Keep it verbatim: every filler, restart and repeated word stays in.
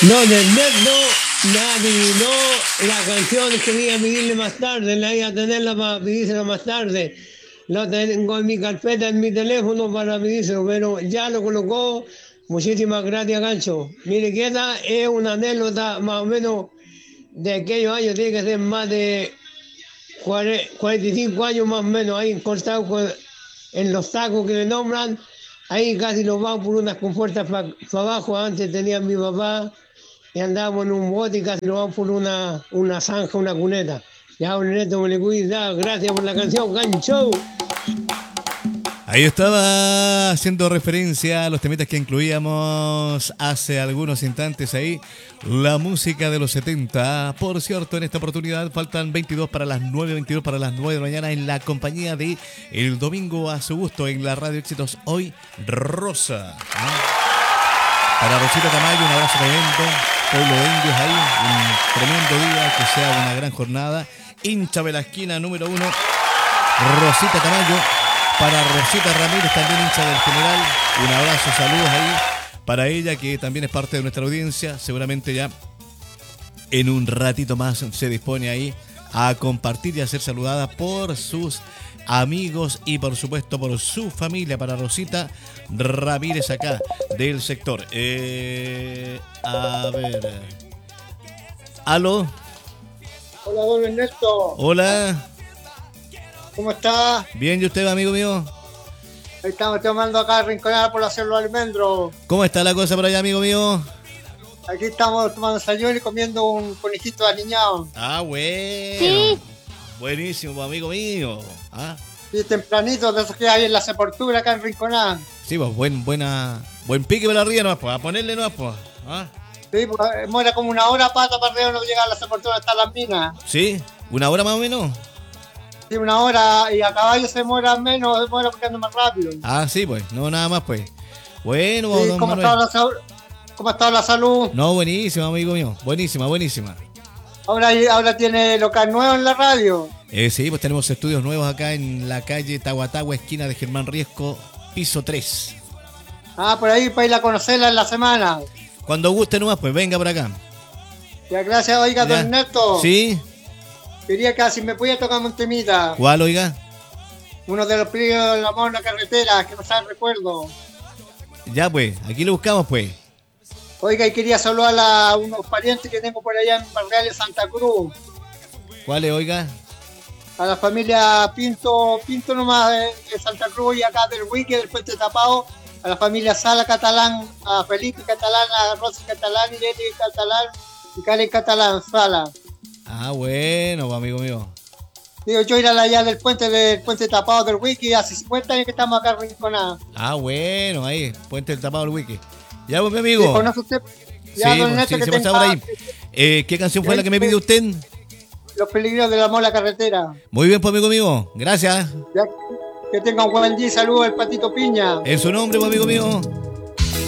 No, del net no, nadie, no, la canción quería pedirle más tarde, la iba a tenerla para pedírsela más tarde. Lo tengo en mi carpeta, en mi teléfono para pedírselo, pero ya lo colocó. Muchísimas gracias, Gancho. Mire, que esta es una anécdota más o menos de aquellos años, tiene que ser más de cuarenta y cinco años más o menos, ahí cortado con, en los tacos que le nombran, ahí casi nos vamos por unas compuertas para pa abajo. Antes tenía mi papá y andábamos en un bote y casi nos vamos por una, una zanja, una cuneta. Ya, don Neto, me le cuida, gracias por la canción, Gancho. Ahí estaba haciendo referencia a los temitas que incluíamos hace algunos instantes ahí, la música de los setenta. Por cierto, en esta oportunidad faltan veintidós para las nueve, veintidós para las nueve de la mañana en la compañía de El Domingo a su gusto en la Radio Éxitos. Hoy, Rosa. ¿No? Para Rosita Tamayo, un abrazo tremendo. Pueblo de Indios ahí, un tremendo día, que sea una gran jornada. Hincha de la esquina número uno, Rosita Tamayo. Para Rosita Ramírez, también hincha del General, un abrazo, saludos ahí para ella, que también es parte de nuestra audiencia. Seguramente ya en un ratito más se dispone ahí a compartir y a ser saludada por sus amigos y por supuesto por su familia. Para Rosita Ramírez acá del sector. Eh, a ver. ¿Aló? Hola, don Ernesto. Hola. ¿Cómo está? Bien, ¿y usted, amigo mío? Ahí estamos tomando acá Rinconada por hacer los almendros. ¿Cómo está la cosa por allá, amigo mío? Aquí estamos tomando desayuno y comiendo un conejito aliñado. Ah, bueno. Sí. Buenísimo, amigo mío. ¿Ah? Sí, tempranito, de esos que hay en la sepultura acá en Rinconada. Sí, pues buen, buena, buen pique para arriba nomás, pues, a ponerle nomás, pues. ¿Ah? Sí, pues muere como una hora pata para arriba, no llega a la sepultura hasta las minas. Sí, una hora más o menos. Sí, una hora, y a caballo se muera menos, se muera porque anda más rápido. Ah, sí, pues, no, nada más, pues. Bueno, Sí, don ¿cómo, Manuel. está la, sal- ¿Cómo está la salud? No, buenísima, amigo mío. Buenísima, buenísima. Ahora, ahora tiene local nuevo en la radio. Eh, sí, pues tenemos estudios nuevos acá en la calle Tahuatahua, esquina de Germán Riesco, piso tres. Ah, por ahí para ir a conocerla en la semana. Cuando guste nomás, pues venga por acá. Ya, gracias, oiga, Ya. don Ernesto. ¿Sí? Quería que si me podía tocar un temita. ¿Cuál, oiga? Uno de los peligros del amor en la carretera, que no sabe recuerdo. Ya, pues, aquí lo buscamos, pues. Oiga, y quería saludar a unos parientes que tengo por allá en Barrial de Santa Cruz. ¿Cuál es, oiga? A la familia Pinto, Pinto nomás de, de Santa Cruz y acá del Wiki, del Puente Tapado. A la familia Sala Catalán, a Felipe Catalán, a Rosy Catalán, Irene Catalán y Karen Catalán, Sala. Ah, bueno, pues, amigo mío. Digo, yo ir a la allá del puente del Puente Tapado del Wiki, hace cincuenta años que estamos acá en Rinconada. Ah, bueno, ahí, Puente del Tapado del Wiki. Ya, pues, mi ¿Sí, amigo. conoce usted? Sí, Ya, don pues, Ernesto, sí, que se pasa tenga por ahí. Eh, ¿Qué canción fue la que me pidió usted? Los peligros del amor en la carretera. Muy bien, pues, amigo mío. Gracias. Ya, que tenga un buen día y saludos el Patito Piña. En su nombre, pues, amigo mío.